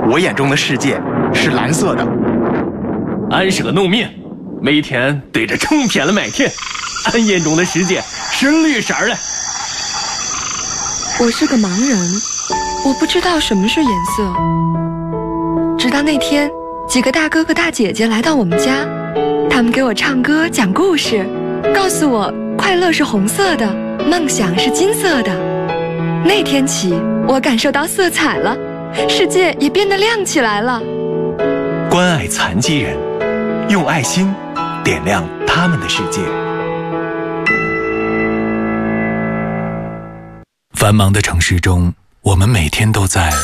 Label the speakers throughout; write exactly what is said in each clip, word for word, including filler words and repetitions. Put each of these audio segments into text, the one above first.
Speaker 1: 我眼中的世界是蓝色的。
Speaker 2: 安是个弄面，每天对着成片的麦田。安眼中的世界是绿色的。
Speaker 3: 我是个盲人，我不知道什么是颜色。直到那天，几个大哥哥大姐姐来到我们家，他们给我唱歌讲故事，告诉我快乐是红色的，梦想是金色的。那天起，我感受到色彩了，世界也变得亮起来了。
Speaker 4: 关爱残疾人，用爱心点亮他们的世界。繁忙的城市中，我们每天都在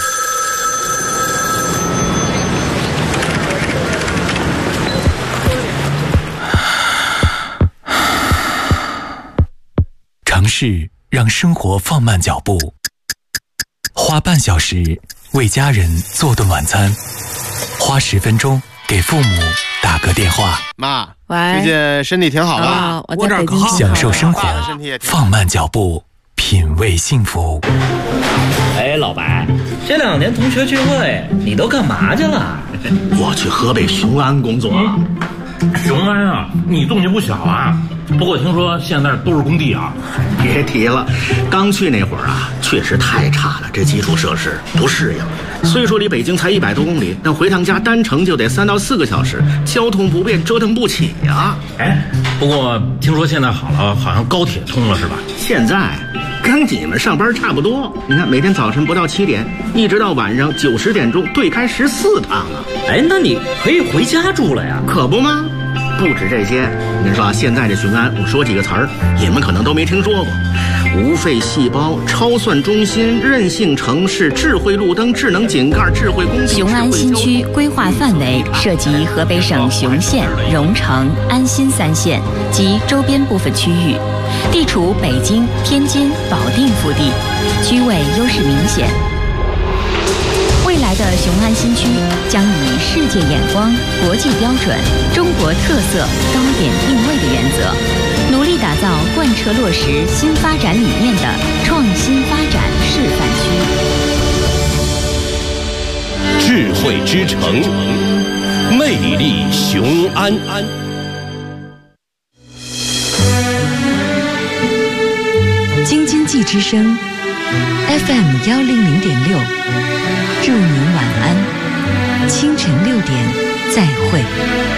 Speaker 4: 尝试让生活放慢脚步，花半小时为家人做顿晚餐，花十分钟给父母打个电话。
Speaker 5: 妈，
Speaker 6: 喂，
Speaker 5: 最近身体挺好的，
Speaker 6: 啊，我在北京。
Speaker 4: 享受生活，放慢脚步，品味幸福。
Speaker 7: 哎，老白，这两年同学聚会你都干嘛去了？
Speaker 8: 我去河北雄安工作。
Speaker 9: 雄安啊，你动静不小啊。不过听说现在都是工地啊。
Speaker 8: 别提了，刚去那会儿啊，确实太差了，这基础设施不适应。虽说离北京才一百多公里，但回趟家单程就得三到四个小时，交通不便，折腾不起呀。
Speaker 9: 哎，不过听说现在好了，好像高铁通了是吧？
Speaker 8: 现在跟你们上班差不多。你看，每天早晨不到七点，一直到晚上九十点钟，对开十四趟啊。
Speaker 7: 哎，那你可以回家住了呀？
Speaker 8: 可不吗？不止这些，你说啊，现在这雄安，我说几个词儿，你们可能都没听说过：无废细胞、超算中心、韧性城市、智慧路灯、智能井盖、智慧工地。
Speaker 10: 雄安新区规划范围涉及河北省雄县、荣成、安新三县及周边部分区域，地处北京、天津、保定腹地，区位优势明显。未来的雄安新区将以世界眼光、国际标准、中国特色高点定位的原则，努力打造贯彻落实新发展理念的创新发展示范区。
Speaker 11: 智慧之城，魅力雄安。
Speaker 12: 京津冀之声 F M 幺零零点六，祝您晚安，清晨六点再会。